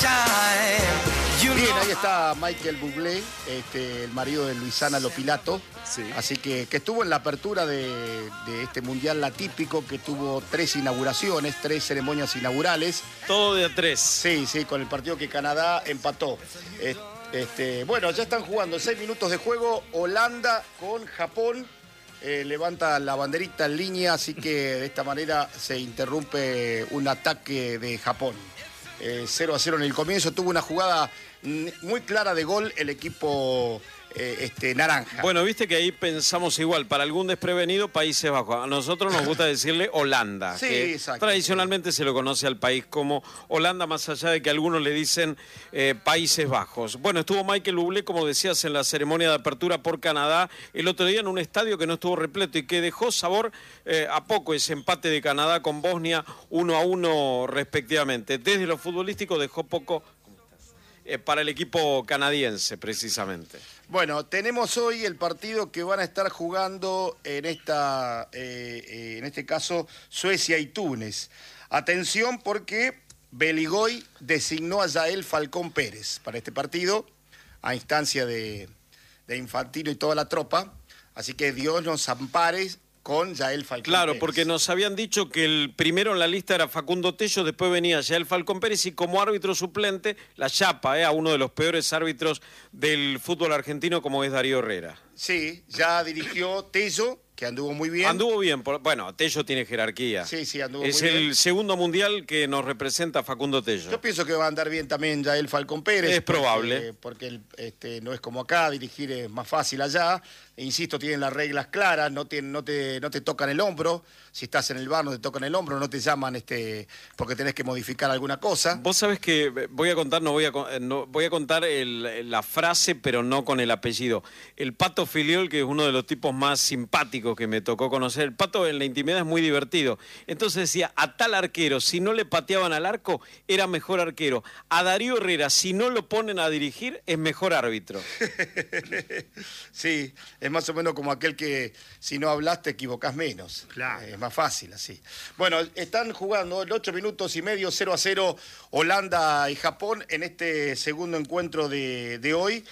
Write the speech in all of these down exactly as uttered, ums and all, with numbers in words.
Bien, ahí está Michael Bublé, este, el marido de Luisana Lopilato. Sí. Así que, que estuvo en la apertura de, de este mundial atípico, que tuvo tres inauguraciones, tres ceremonias inaugurales. Todo de a tres. Sí, sí, con el partido que Canadá empató. Este, bueno, ya están jugando seis minutos de juego. Holanda con Japón. Eh, levanta la banderita en línea, así que de esta manera se interrumpe un ataque de Japón. Eh, cero a cero en el comienzo. Tuvo una jugada muy clara de gol el equipo eh, este, naranja. Bueno, viste que ahí pensamos igual, para algún desprevenido, Países Bajos. A nosotros nos gusta decirle Holanda, sí, que exacto, tradicionalmente sí. se lo conoce al país como Holanda, más allá de que algunos le dicen eh, Países Bajos. Bueno, estuvo Michael Bublé, como decías, en la ceremonia de apertura por Canadá el otro día en un estadio que no estuvo repleto y que dejó sabor eh, a poco ese empate de Canadá con Bosnia uno a uno respectivamente. Desde lo futbolístico dejó poco eh, para el equipo canadiense, precisamente. Bueno, tenemos hoy el partido que van a estar jugando en, esta, eh, eh, en este caso Suecia y Túnez. Atención porque Beligoy designó a Yael Falcón Pérez para este partido, a instancia de, de Infantino y toda la tropa. Así que Dios nos ampare con Yael Falcón Claro, Pérez. porque nos habían dicho que el primero en la lista era Facundo Tello, después venía Yael Falcón Pérez y como árbitro suplente, la chapa, eh, a uno de los peores árbitros del fútbol argentino como es Darío Herrera. Sí, ya dirigió Tello, que anduvo muy bien. Anduvo bien, por, bueno, Tello tiene jerarquía. Sí, sí, anduvo es muy bien. Es el segundo mundial que nos representa Facundo Tello. Yo pienso que va a andar bien también Yael Falcón Pérez. Es porque, probable. Porque el, este, no es como acá, dirigir es más fácil allá. E insisto, tienen las reglas claras, no te, no, te, no te tocan el hombro. Si estás en el bar no te tocan el hombro, no te llaman este, porque tenés que modificar alguna cosa. Vos sabés que voy a contar, no voy a, no, voy a contar el, la frase, pero no con el apellido. El Pato Filiol, que es uno de los tipos más simpáticos que me tocó conocer. El Pato en la intimidad es muy divertido. Entonces decía, a tal arquero, si no le pateaban al arco, era mejor arquero. A Darío Herrera, si no lo ponen a dirigir, es mejor árbitro. Sí, es más o menos como aquel que si no hablas te equivocás menos. Claro. Es más fácil así. Bueno, están jugando en ocho minutos y medio, cero a cero, Holanda y Japón en este segundo encuentro de, de hoy,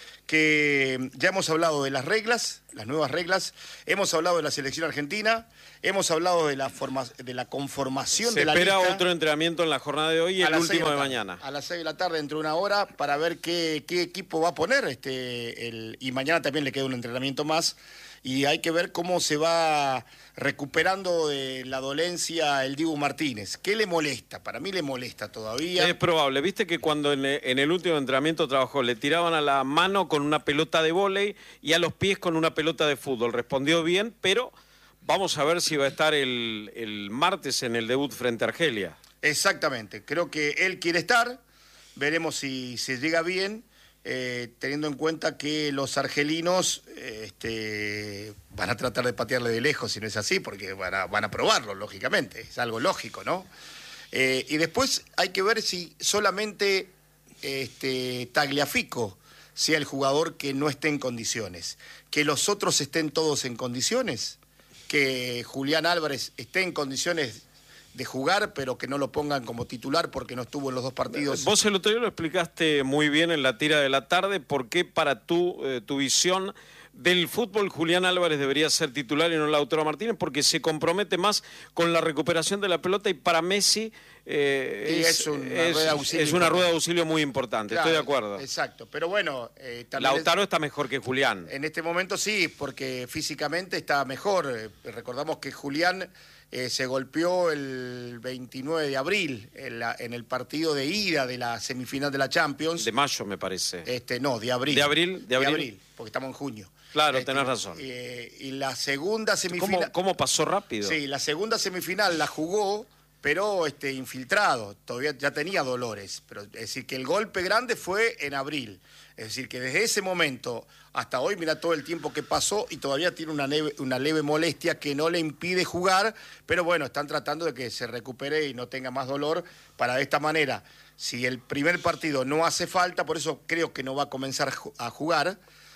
que ya hemos hablado de las reglas, las nuevas reglas, hemos hablado de la selección argentina, hemos hablado de la, forma, de la conformación Se de la espera lista. otro entrenamiento en la jornada de hoy y el último de, de mañana. A las seis de la tarde, dentro de una hora, para ver qué, qué equipo va a poner. Este, el, y mañana también le queda un entrenamiento más. Y hay que ver cómo se va recuperando de la dolencia el Dibu Martínez. ¿Qué le molesta? Para mí le molesta todavía. Es probable. Viste que cuando en el, en el último entrenamiento trabajó, le tiraban a la mano con una pelota de vóley y a los pies con una pelota de fútbol. Respondió bien, pero vamos a ver si va a estar el, el martes en el debut frente a Argelia. Exactamente. Creo que él quiere estar. Veremos si se llega bien. Eh, teniendo en cuenta que los argelinos eh, este, van a tratar de patearle de lejos, si no es así, porque van a, van a probarlo, lógicamente, es algo lógico, ¿no? Eh, y después hay que ver si solamente este, Tagliafico sea el jugador que no esté en condiciones, que los otros estén todos en condiciones, que Julián Álvarez esté en condiciones de jugar, pero que no lo pongan como titular porque no estuvo en los dos partidos. Vos el otro día lo explicaste muy bien en la tira de la tarde, por qué para tu, eh, tu visión del fútbol Julián Álvarez debería ser titular y no Lautaro Martínez, porque se compromete más con la recuperación de la pelota y para Messi eh, es, es, una es, rueda de auxilio es una rueda de auxilio muy importante, claro, estoy de acuerdo. Exacto, pero bueno... Eh, también Lautaro es, está mejor que Julián. En este momento sí, porque físicamente está mejor. Eh, recordamos que Julián... Eh, se golpeó el veintinueve de abril en, la, en el partido de ida de la semifinal de la Champions. De mayo, me parece. Este, no, de abril. ¿De abril? De abril, de abril porque estamos en junio. Claro, este, tenés razón. Eh, y la segunda semifinal... ¿Cómo, ¿Cómo pasó rápido? Sí, la segunda semifinal la jugó, pero este, infiltrado. Todavía ya tenía dolores. Pero, es decir, que el golpe grande fue en abril. Es decir, que desde ese momento hasta hoy, mira todo el tiempo que pasó y todavía tiene una leve, una leve molestia que no le impide jugar, pero bueno, están tratando de que se recupere y no tenga más dolor para de esta manera. Si el primer partido no hace falta, por eso creo que no va a comenzar a jugar,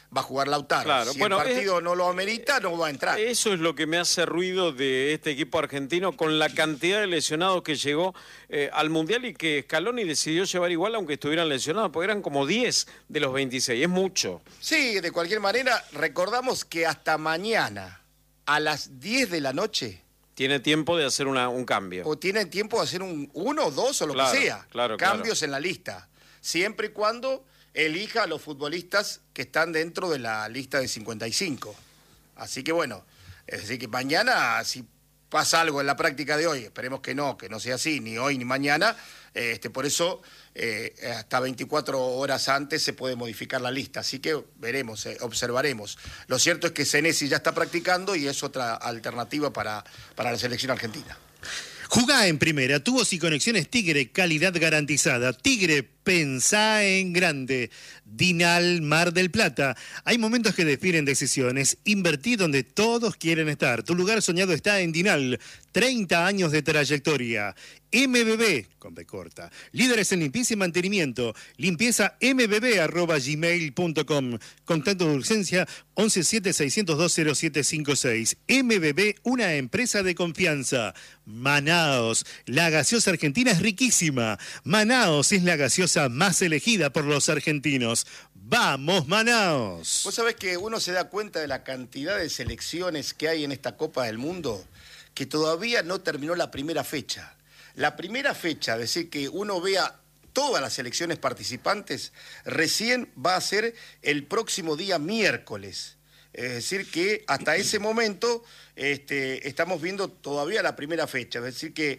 va a jugar Lautaro. Claro, si bueno, el partido es, no lo amerita, no va a entrar. Eso es lo que me hace ruido de este equipo argentino con la cantidad de lesionados que llegó eh, al Mundial y que Scaloni decidió llevar igual aunque estuvieran lesionados, porque eran como diez de los veintiséis, es mucho. Sí, de cualquier manera, recordamos que hasta mañana a las diez de la noche... Tiene tiempo de hacer una, un cambio. O tiene tiempo de hacer un uno, dos o lo claro, que sea. Claro, Cambios claro. en la lista. Siempre y cuando elija a los futbolistas que están dentro de la lista de cincuenta y cinco. Así que bueno, es decir que mañana, si pasa algo en la práctica de hoy, esperemos que no, que no sea así, ni hoy ni mañana, este, por eso eh, hasta veinticuatro horas antes se puede modificar la lista. Así que veremos, eh, observaremos. Lo cierto es que Senesi ya está practicando y es otra alternativa para, para la selección argentina. Jugá en primera, tubos y conexiones Tigre, calidad garantizada. Tigre, pensá en grande. Dinal Mar del Plata. Hay momentos que definen decisiones. Invertí donde todos quieren estar. Tu lugar soñado está en Dinal. treinta años de trayectoria. M B B, con B corta. Líderes en limpieza y mantenimiento. Limpieza m b b arroba gmail punto com. Contacto de urgencia once siete seiscientos dos cero siete cinco seis. M B B, una empresa de confianza. Manaos, la gaseosa argentina es riquísima. Manaos es la gaseosa más elegida por los argentinos. ¡Vamos, Manaos! Vos sabés que uno se da cuenta de la cantidad de selecciones que hay en esta Copa del Mundo, que todavía no terminó la primera fecha. La primera fecha, es decir, que uno vea todas las selecciones participantes, recién va a ser el próximo día miércoles. Es decir, que hasta ese momento este, estamos viendo todavía la primera fecha. Es decir, que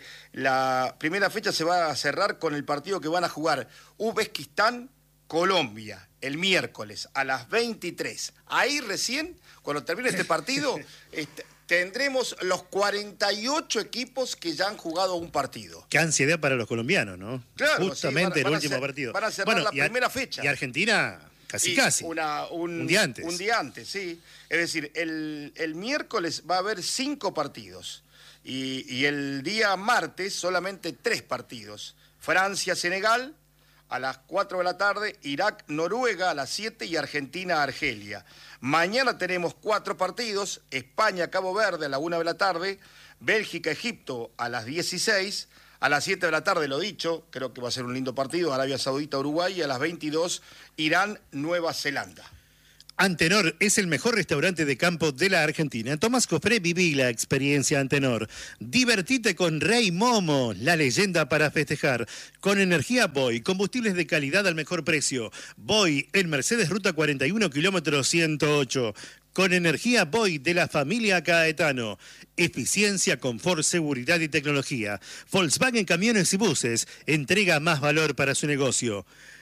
la primera fecha se va a cerrar con el partido que van a jugar Uzbekistán, Colombia, el miércoles a las veintitrés. Ahí recién, cuando termine este partido, este, tendremos los cuarenta y ocho equipos que ya han jugado un partido. Qué ansiedad para los colombianos, ¿no? Claro, justamente sí, van, van el último ser, partido. Van a cerrar bueno, la y primera a, fecha. Y Argentina, casi y casi. Una, un, un día antes. Un día antes, sí. Es decir, el, el miércoles va a haber cinco partidos. Y, y el día martes solamente tres partidos. Francia-Senegal a las cuatro de la tarde, Irak-Noruega a las siete y Argentina-Argelia. Mañana tenemos cuatro partidos, España-Cabo Verde a la una de la tarde, Bélgica-Egipto a las dieciséis, a las siete de la tarde, lo dicho, creo que va a ser un lindo partido, Arabia Saudita-Uruguay, y a las veintidós, Irán-Nueva Zelanda. Antenor es el mejor restaurante de campo de la Argentina. Tomás Cofré, viví la experiencia Antenor. Divertite con Rey Momo, la leyenda para festejar. Con energía Boy, combustibles de calidad al mejor precio. Boy, en Mercedes Ruta cuarenta y uno, kilómetro ciento ocho. Con energía Boy de la familia Caetano. Eficiencia, confort, seguridad y tecnología. Volkswagen Camiones y Buses, entrega más valor para su negocio.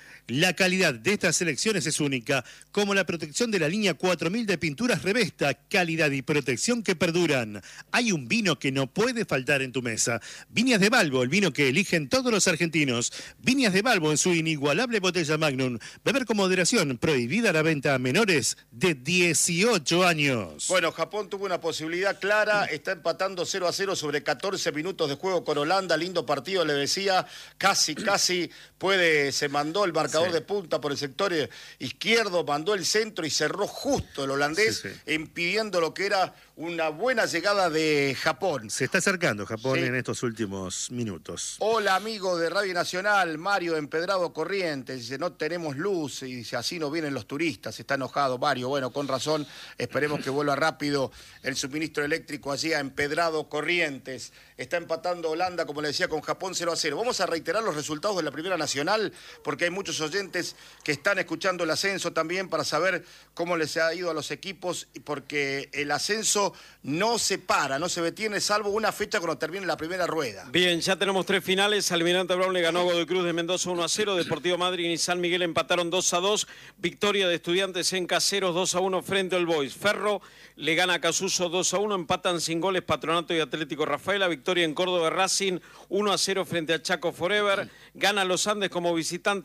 La calidad de estas selecciones es única, como la protección de la línea cuatro mil de pinturas Revesta, calidad y protección que perduran. Hay un vino que no puede faltar en tu mesa. Viñas de Balbo, el vino que eligen todos los argentinos. Viñas de Balbo en su inigualable botella Magnum. Beber con moderación, prohibida la venta a menores de dieciocho años. Bueno, Japón tuvo una posibilidad clara, está empatando cero a cero sobre catorce minutos de juego con Holanda, lindo partido, le decía, casi, casi puede, se mandó el marcador sí. de punta por el sector izquierdo, mandó el centro y cerró justo el holandés, sí, sí. impidiendo lo que era una buena llegada de Japón. Se está acercando Japón sí. en estos últimos minutos. Hola, amigo de Radio Nacional, Mario Empedrado Corrientes, dice, no tenemos luz, y dice, así no vienen los turistas, está enojado Mario, bueno, con razón, esperemos que vuelva rápido el suministro eléctrico allí a Empedrado Corrientes. Está empatando Holanda, como le decía, con Japón cero a cero. Vamos a reiterar los resultados de la Primera Nacional, porque hay muchos oyentes que están escuchando el ascenso también para saber cómo les ha ido a los equipos, porque el ascenso no se para, no se detiene, salvo una fecha cuando termine la primera rueda. Bien, ya tenemos tres finales. Almirante Brown le ganó a Godoy Cruz de Mendoza uno a cero. Deportivo Madryn y San Miguel empataron dos a dos. Victoria de Estudiantes en Caseros dos a uno frente al Boys. Ferro le gana a Casuso dos a uno. Empatan sin goles Patronato y Atlético Rafaela. Victoria en Córdoba Racing uno a cero frente a Chaco Forever. Gana Los Andes como visitante dos a cero.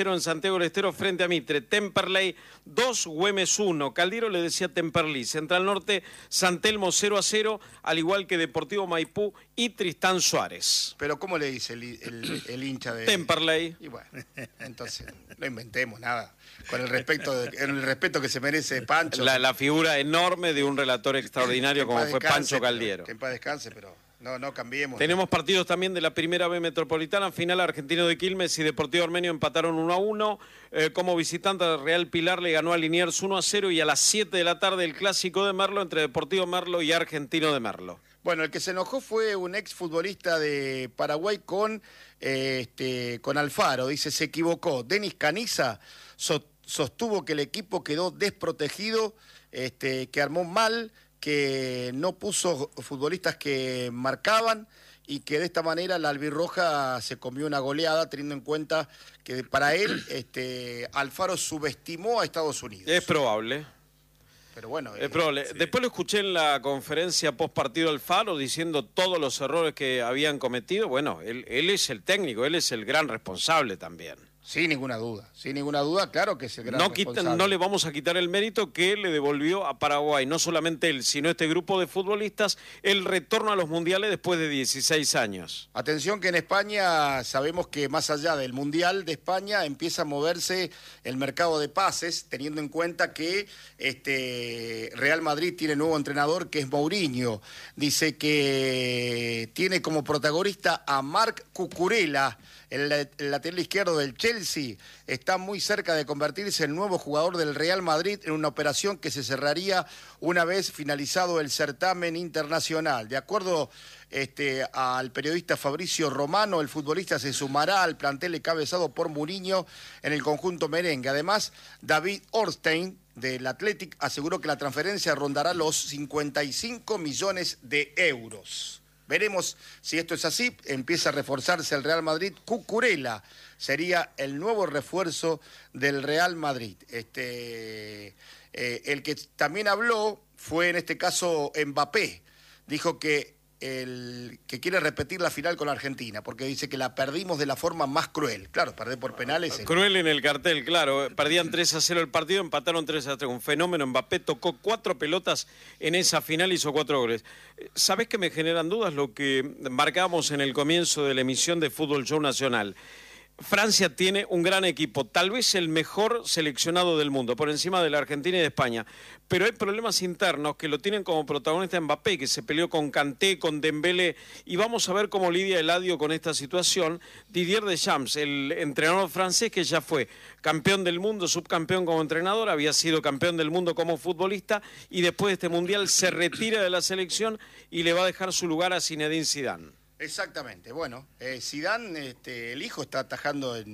cero en Santiago del Estero frente a Mitre. Temperley dos, Güemes uno. Caldiro le decía Temperley. Central Norte, San Telmo cero a cero, al igual que Deportivo Maipú y Tristán Suárez. Pero ¿cómo le dice el, el, el hincha de Temperley? Y bueno, entonces no inventemos nada. Con el respeto, de, el respeto que se merece Pancho. La, la figura enorme de un relator extraordinario como fue Pancho Caldiero. Que en paz descanse, pero no, no cambiemos. Tenemos partidos también de la Primera B Metropolitana. Final, Argentino de Quilmes y Deportivo Armenio empataron uno a uno. Eh, como visitante, Real Pilar le ganó a Liniers uno a cero. Y a las siete de la tarde el clásico de Merlo entre Deportivo Merlo y Argentino de Merlo. Bueno, el que se enojó fue un exfutbolista de Paraguay con, eh, este, con Alfaro. Dice, se equivocó. Denis Caniza so, sostuvo que el equipo quedó desprotegido, este, que armó mal, que no puso futbolistas que marcaban y que de esta manera la albirroja se comió una goleada, teniendo en cuenta que para él este, Alfaro subestimó a Estados Unidos. Es probable. Pero bueno, es probable. Sí. Después lo escuché en la conferencia post partido Alfaro diciendo todos los errores que habían cometido. Bueno, él, él es el técnico, él es el gran responsable también. Sin ninguna duda, sin ninguna duda, claro que es el gran no responsable. Quita, no le vamos a quitar el mérito que le devolvió a Paraguay, no solamente él, sino este grupo de futbolistas, el retorno a los mundiales después de dieciséis años. Atención que en España sabemos que más allá del Mundial de España empieza a moverse el mercado de pases, teniendo en cuenta que este Real Madrid tiene nuevo entrenador que es Mourinho. Dice que tiene como protagonista a Marc Cucurella, el, el lateral izquierdo del Chelsea. Está muy cerca de convertirse en el nuevo jugador del Real Madrid en una operación que se cerraría una vez finalizado el certamen internacional. De acuerdo este, al periodista Fabricio Romano, el futbolista se sumará al plantel encabezado por Mourinho en el conjunto merengue. Además, David Ornstein del Athletic aseguró que la transferencia rondará los cincuenta y cinco millones de euros. Veremos si esto es así. Empieza a reforzarse el Real Madrid. Cucurella sería el nuevo refuerzo del Real Madrid. Este, eh, el que también habló fue en este caso Mbappé. Dijo que, el, que quiere repetir la final con la Argentina, porque dice que la perdimos de la forma más cruel. Claro, perder por penales. Cruel en el cartel, claro. Perdían tres a cero el partido, empataron tres a tres. Un fenómeno. Mbappé tocó cuatro pelotas en esa final, hizo cuatro goles. ¿Sabés que me generan dudas lo que marcábamos en el comienzo de la emisión de Fútbol Show Nacional? Francia tiene un gran equipo, tal vez el mejor seleccionado del mundo, por encima de la Argentina y de España, pero hay problemas internos que lo tienen como protagonista Mbappé, que se peleó con Kanté, con Dembélé, y vamos a ver cómo lidia Eladio con esta situación. Didier Deschamps, el entrenador francés que ya fue campeón del mundo, subcampeón como entrenador, había sido campeón del mundo como futbolista, y después de este Mundial se retira de la selección y le va a dejar su lugar a Zinedine Zidane. Exactamente, bueno, eh, Zidane, este, el hijo está atajando en